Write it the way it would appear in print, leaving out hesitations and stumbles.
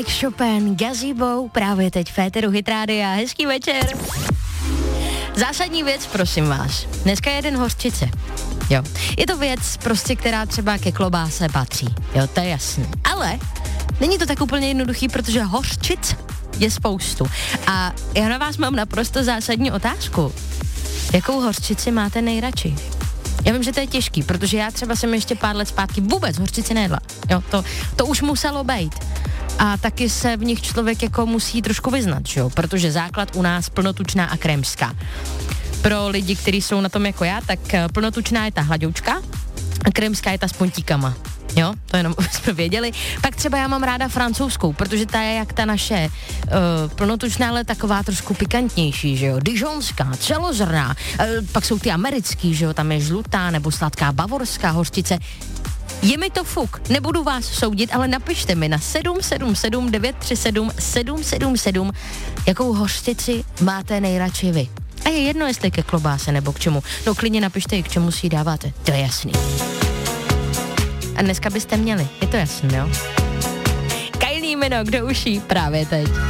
Mike Chopin, Gazebo, právě teď Féteru Hit Rádia. Hezký večer. Zásadní věc, prosím vás. Dneska je den hořčice. Jo. Je to věc prostě, která třeba ke klobáse patří. Jo, to je jasný. Ale není to tak úplně jednoduchý, protože hořčic je spoustu. A já na vás mám naprosto zásadní otázku. Jakou hořčici máte nejradši? Já vím, že to je těžký, protože já třeba jsem ještě pár let zpátky vůbec hořčici nejedla. Jo, to už muselo být. A taky se v nich člověk jako musí trošku vyznat, jo? Protože základ u nás plnotučná a krémská. Pro lidi, kteří jsou na tom jako já, tak plnotučná je ta hladoučka a krémská je ta s puntíkama. Jo, to jenom jsme věděli. Pak třeba já mám ráda francouzskou, protože ta je jak ta naše plnotučná, ale taková trošku pikantnější, že jo, dijonská, celozrná. Pak jsou ty americký, že jo, tam je žlutá nebo sladká bavorská hořčice. Je mi to fuk, nebudu vás soudit, ale napište mi na 777 937 777, jakou hořčici máte nejradši vy. A je jedno, jestli ke klobáse nebo k čemu. No klidně napište i k čemu si ji dáváte, to je jasný. A dneska byste měli, je to jasný, jo? Kylie Minogue do uší právě teď.